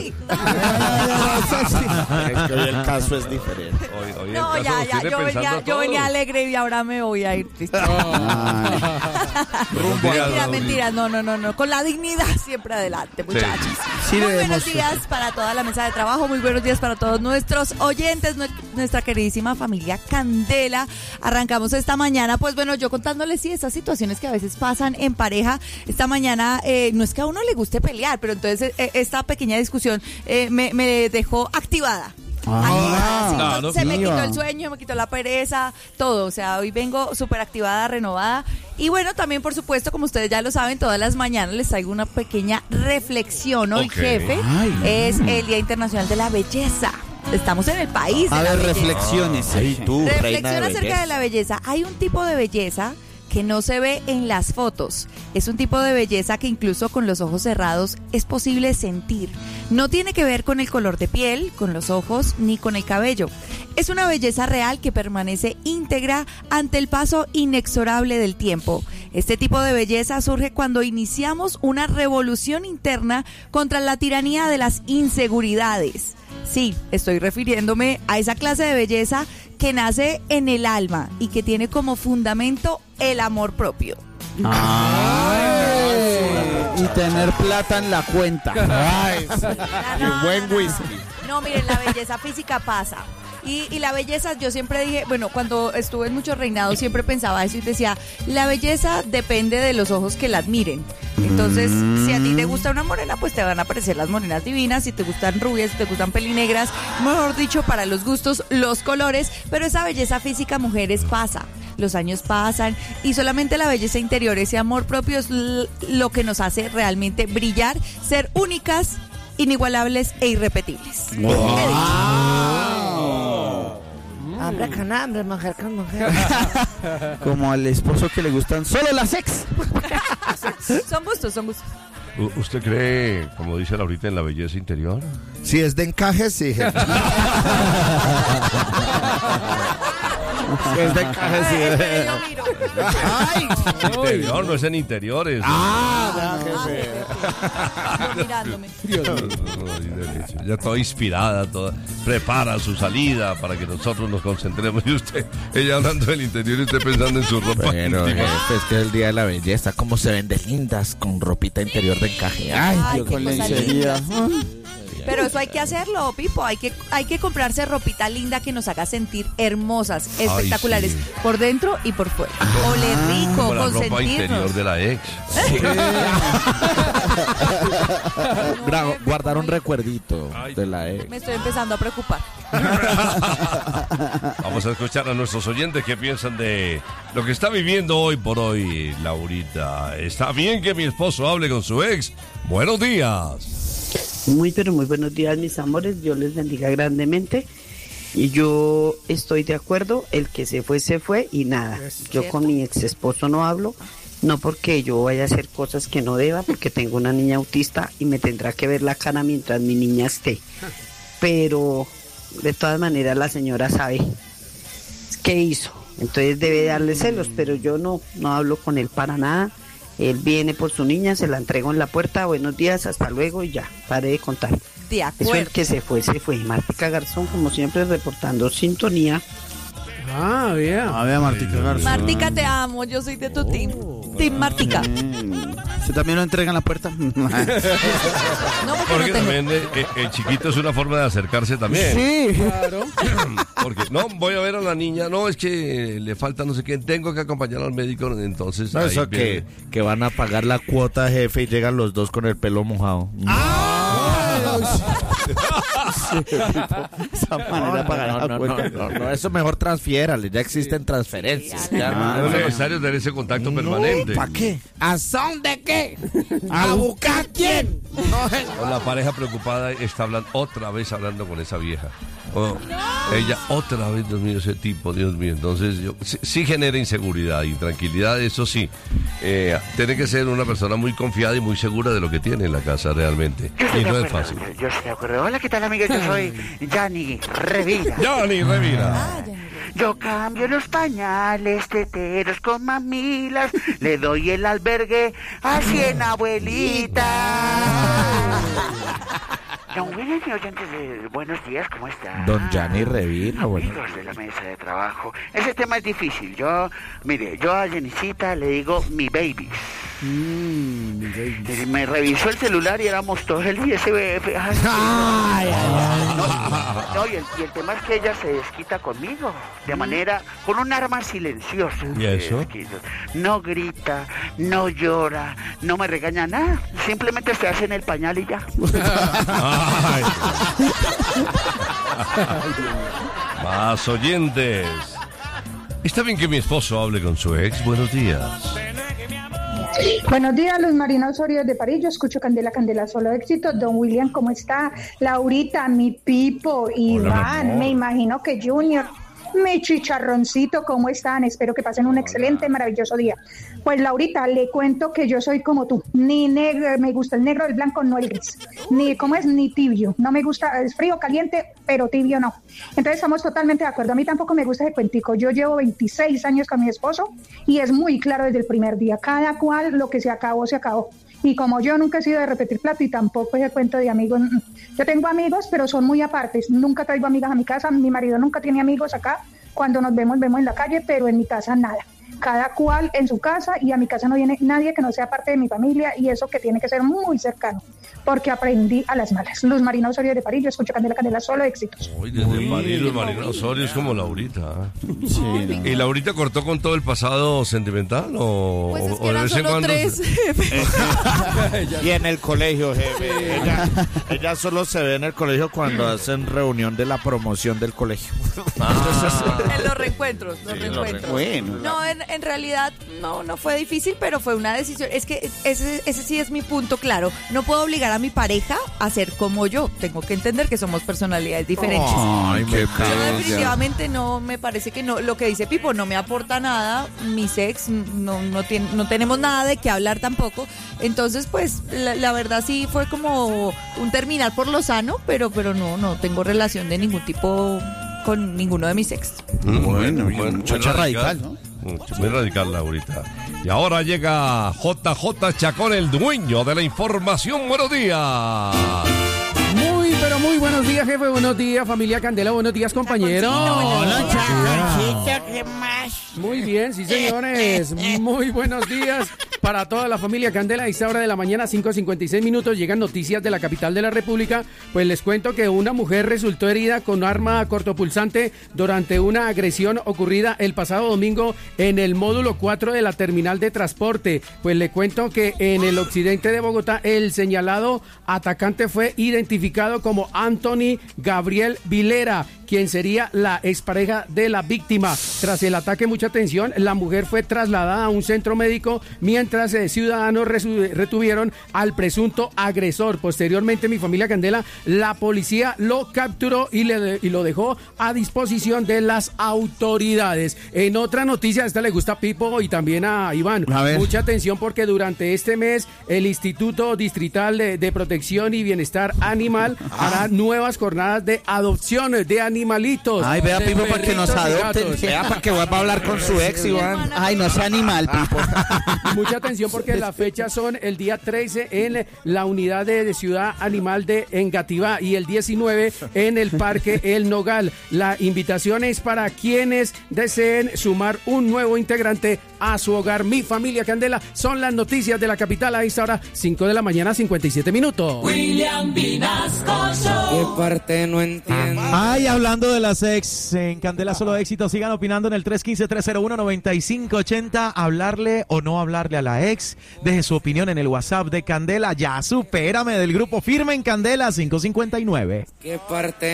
sí. Es que hoy el caso es diferente. Hoy No, el caso ya, tiene yo pensando yo venía todo. alegre y ahora me voy a ir triste. Mentira, no. Con la dignidad siempre adelante, muchachos. Sí, Muy debemos- buenos días para toda la mesa de trabajo, muy buenos días para todos nuestros oyentes, nuestra queridísima familia Candela. Arrancamos esta mañana, pues bueno, yo contándoles esas situaciones que a veces pasan en pareja. Esta mañana, no es que a uno le guste pelear, pero entonces esta pequeña discusión me dejó activada. Sí, claro. se me quitó el sueño, me quitó la pereza, todo. O sea, hoy vengo súper activada, renovada. Y bueno, también, por supuesto, como ustedes ya lo saben, todas las mañanas les traigo una pequeña reflexión. Hoy, Ok. jefe, es el Día Internacional de la Belleza. Estamos en el país de A la ver, belleza. reflexiones. Ahí tú, reina Reflexión de acerca belleza. de la belleza. Hay un tipo de belleza que no se ve en las fotos. Es un tipo de belleza que incluso con los ojos cerrados es posible sentir. No tiene que ver con el color de piel, con los ojos, ni con el cabello. Es una belleza real que permanece íntegra ante el paso inexorable del tiempo. Este tipo de belleza surge cuando iniciamos una revolución interna contra la tiranía de las inseguridades. Sí, estoy refiriéndome a esa clase de belleza que nace en el alma y que tiene como fundamento el amor propio. Y tener plata en la cuenta. Y un buen whisky. No, miren, la belleza física pasa. Y la belleza, yo siempre dije, bueno, cuando estuve en muchos reinados siempre pensaba eso y decía, la belleza depende de los ojos que la admiren. Entonces, si a ti te gusta una morena, pues te van a aparecer las morenas divinas, si te gustan rubias, si te gustan pelinegras, mejor dicho, para los gustos, los colores, pero esa belleza física, mujeres, pasa. Los años pasan y solamente la belleza interior, ese amor propio es lo que nos hace realmente brillar, ser únicas, inigualables e irrepetibles. Hambre con hambre, mujer con mujer. Como al esposo que le gustan solo las ex. Son gustos. ¿Usted cree, como dice Laurita, en la belleza interior? Si es de encaje, sí, jefe. Es de encaje, sí. Yo miro. Interior, no es en interiores. Jefe. Yo mirándome. Ya toda inspirada, toda prepara su salida para que nosotros nos concentremos. Y ella hablando del interior y usted pensando en su ropa Bueno, íntima. jefe, es que es el día de la belleza. Cómo se ven de lindas con ropita interior de encaje. Ay, Dios, qué con cosa lencería. Pero eso hay que hacerlo, Pipo. Hay que comprarse ropita linda que nos haga sentir hermosas, espectaculares, sí. por dentro y por fuera. Oler rico, Como la ropa interior consentirnos. de la ex. Guardar un recuerdito de la ex. Me estoy empezando a preocupar. Vamos a escuchar a nuestros oyentes qué piensan de lo que está viviendo hoy por hoy, Laurita. ¿Está bien que mi esposo hable con su ex? Buenos días. Pero muy buenos días, mis amores. Dios les bendiga grandemente. Y yo estoy de acuerdo. El que se fue y nada. Yo con mi ex esposo no hablo. No porque yo vaya a hacer cosas que no deba, porque tengo una niña autista y me tendrá que ver la cara mientras mi niña esté. Pero de todas maneras la señora sabe qué hizo. Entonces debe darle celos, pero yo no hablo con él para nada. Él viene por su niña, se la entrego en la puerta, buenos días, hasta luego y ya, pare de contar. De Eso el acuerdo. que se fue. Martica Garzón, como siempre, reportando sintonía. A ver, Martica Garzón. Martica, te amo. Yo soy de tu team. Team Martica. ¿Usted también lo entrega en la puerta? No, porque Porque no tengo. también el chiquito es una forma de acercarse también. Sí, claro. Porque no, voy a ver a la niña, no, es que le falta no sé qué, tengo que acompañar al médico, entonces... No, ahí eso viene- que van a pagar la cuota, jefe, y llegan los dos con el pelo mojado. Esa manera de pagar la cuota. No, eso mejor transfiérale, ya existen transferencias. No es necesario tener ese contacto permanente. ¿Para qué? ¿A son de qué? ¿A buscar quién? O la pareja preocupada está hablando, otra vez hablando con esa vieja. O ella otra vez, Dios mío, ese tipo, Dios mío. Entonces sí genera inseguridad, intranquilidad, eso sí. Tiene que ser una persona muy confiada y muy segura de lo que tiene en la casa realmente. Y no es fácil. Yo estoy de acuerdo. Hola, ¿qué tal, amigos? Yo soy Yanni Revira. Johnny, revira. Yo cambio los pañales teteros con mamilas. Le doy el albergue a 100 abuelitas. Don William y oyentes de Buenos Días, ¿cómo están? Don Gianni Revilla, bueno. Amigos de la mesa de trabajo. Ese tema es difícil. Yo a Jenicita le digo mi baby. Me revisó el celular y éramos todos el ISBF. Y el tema es que ella se desquita conmigo de manera, con un arma silenciosa. ¿Y eso? No grita, no llora, no me regaña nada. Simplemente se hace en el pañal y ya. Ay. Más oyentes. Está bien que mi esposo hable con su ex. Buenos días. Buenos días, Luz Marina Osorio de París. Yo escucho Candela, solo éxito. Don William, ¿cómo está? Laurita, mi Pipo, Iván, me imagino que Junior, mi chicharroncito, ¿cómo están? Espero que pasen un excelente, maravilloso día. Pues Laurita, le cuento que yo soy como tú, ni negro, me gusta el negro, el blanco, no el gris, ni tibio, no me gusta, es frío, caliente, pero tibio no. Entonces estamos totalmente de acuerdo, a mí tampoco me gusta ese cuentico, yo llevo 26 años con mi esposo y es muy claro desde el primer día, cada cual lo que se acabó, se acabó. Y como yo nunca he sido de repetir plato y tampoco ese cuento de amigos, yo tengo amigos, pero son muy apartes, nunca traigo amigas a mi casa, mi marido nunca tiene amigos acá, cuando nos vemos en la calle, pero en mi casa nada. Cada cual en su casa y a mi casa no viene nadie que no sea parte de mi familia y eso que tiene que ser muy cercano, porque aprendí a las malas. Luz Marina Osorio de París, yo escucho Candela, solo éxitos. Uy, desde París, Luz Marina Osorio es como Laurita. Sí, no. ¿Y Laurita cortó con todo el pasado sentimental o, pues es que o de eran vez en solo cuando? 3. Y en el colegio, jefe. Ella solo se ve en el colegio cuando hacen reunión de la promoción del colegio. En los reencuentros, Bueno. No, en realidad no fue difícil, pero fue una decisión. Es que ese sí es mi punto claro. No puedo obligar a mi pareja a ser como yo. Tengo que entender que somos personalidades diferentes. Ay, qué Yo definitivamente no, me parece que no, lo que dice Pipo no me aporta nada. Mis ex no tenemos nada de qué hablar tampoco. Entonces, pues, la verdad sí fue como un terminar por lo sano, pero no tengo relación de ningún tipo con ninguno de mis ex. Bueno, muchacha radical, ¿no? Muy radical, Laurita. Y ahora llega JJ Chacón, el dueño de la información. Buenos días. Muy buenos días, jefe. Buenos días, familia Candela. Buenos días, compañeros. Hola, Chaconcito, ¿qué más? Muy bien, sí, señores. Muy buenos días para toda la familia Candela. A esta hora de la mañana, 5:56 minutos, llegan noticias de la capital de la República. Pues les cuento que una mujer resultó herida con arma cortopulsante durante una agresión ocurrida el pasado domingo en el módulo 4 de la terminal de transporte. Pues le cuento que en el occidente de Bogotá, el señalado atacante fue identificado como Anthony Gabriel Vilera, quien sería la expareja de la víctima. Tras el ataque, mucha atención, la mujer fue trasladada a un centro médico mientras ciudadanos retuvieron al presunto agresor. Posteriormente, mi familia Candela, la policía lo capturó y lo dejó a disposición de las autoridades. En otra noticia, esta le gusta a Pipo y también a Iván. Mucha atención porque durante este mes el Instituto Distrital de Protección y Bienestar Animal hará nuevas jornadas de adopción de animalitos. Ay, vea, Pipo, para que nos adopten. Vea, para que vuelva a hablar con su ex, Iván. Ay, no sea animal, Pipo. Mucha atención porque las fechas son el día 13 en la unidad de Ciudad Animal de Engativá y el 19 en el Parque El Nogal. La invitación es para quienes deseen sumar un nuevo integrante a su hogar. Mi familia Candela, son las noticias de la capital a esta hora, 5 de la mañana, 57 minutos. William Vinasco Show. ¿Qué parte no entiendo? Ay, hablando de las ex, en Candela Solo Éxito, sigan opinando en el 315-301-9580. Hablarle o no hablarle a la ex, deje su opinión en el WhatsApp de Candela. Ya supérame, del grupo Firme en Candela 559. ¿Qué parte